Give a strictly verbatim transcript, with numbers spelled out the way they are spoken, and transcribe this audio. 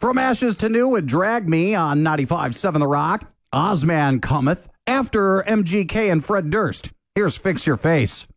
From Ashes to New with Drag Me on ninety-five point seven The Rock. Ozman cometh after M G K and Fred Durst. Here's Fix Your Face.